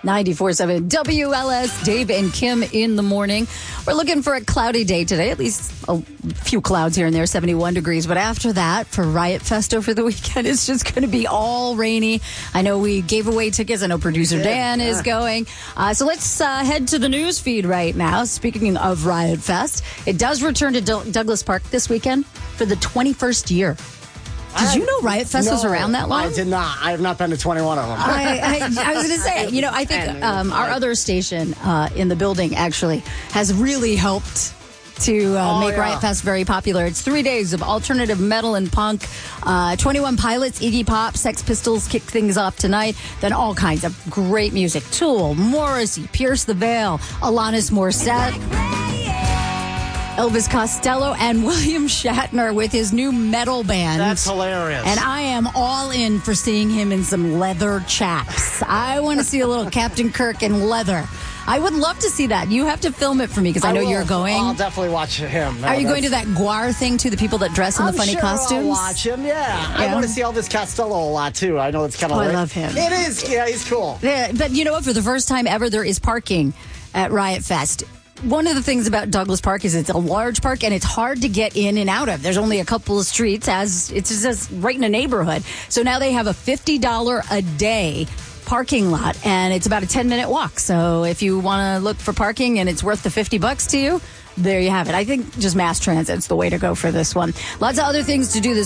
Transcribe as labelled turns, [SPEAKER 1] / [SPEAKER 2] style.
[SPEAKER 1] 94.7 WLS, Dave and Kim in the morning. We're looking for a cloudy day today, at least a few clouds here and there, 71 degrees. But after that, for Riot Fest over the weekend, it's just going to be all rainy. I know we gave away tickets. I know producer Dan is going. So let's head to the news feed right now. Speaking of Riot Fest, it does return to Douglas Park this weekend for the 21st year. Did you know Riot Fest was around that long?
[SPEAKER 2] I did not. I have not been to 21 of them.
[SPEAKER 1] I was going to say, I think our other station in the building actually has really helped to make Riot Fest very popular. It's 3 days of alternative metal and punk. 21 Pilots, Iggy Pop, Sex Pistols kick things off tonight. Then all kinds of great music. Tool, Morrissey, Pierce the Veil, Alanis Morissette, Elvis Costello, and William Shatner with his new metal band.
[SPEAKER 2] That's hilarious.
[SPEAKER 1] And I am all in for seeing him in some leather chaps. I want to see a little Captain Kirk in leather. I would love to see that. You have to film it for me because I know you're going.
[SPEAKER 2] I'll definitely watch him.
[SPEAKER 1] Are you going to that Guar thing too? The people that dress in the funny costumes?
[SPEAKER 2] I'll watch him. Yeah. I want to see Elvis Costello a lot too. I know it's kind of.
[SPEAKER 1] I love him.
[SPEAKER 2] It is. Yeah, he's cool.
[SPEAKER 1] Yeah, but you know what? For the first time ever, there is parking at Riot Fest. One of the things about Douglas Park is it's a large park and it's hard to get in and out of. There's only a couple of streets as it's just right in a neighborhood. So now they have a $50 a day parking lot and it's about a 10-minute walk. So if you want to look for parking and it's worth the $50 to you, there you have it. I think just mass transit's the way to go for this one. Lots of other things to do this